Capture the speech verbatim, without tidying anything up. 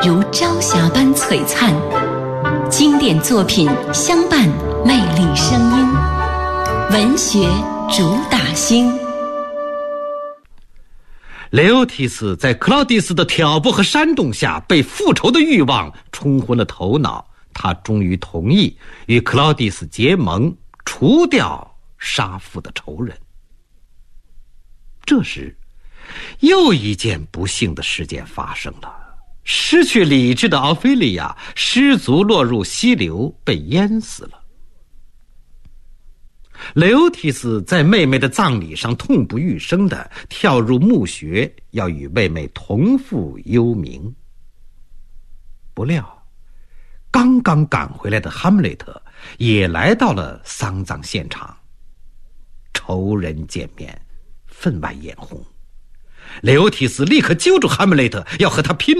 如朝霞般璀璨，经典作品相伴，魅力声音，文学主打星。 雷欧提斯在克劳狄斯的挑拨和煽动下，被复仇的欲望冲昏了头脑，他终于同意与克劳狄斯结盟，除掉杀父的仇人。这时，又一件不幸的事件发生了。失去理智的奥菲利亚失足落入溪流，被淹死了。雷欧提斯在妹妹的葬礼上痛不欲生地跳入墓穴，要与妹妹同赴幽冥。不料，刚刚赶回来的哈姆雷特也来到了丧葬现场。仇人见面，分外眼红。雷欧提斯立刻揪住哈姆雷特，要和他拼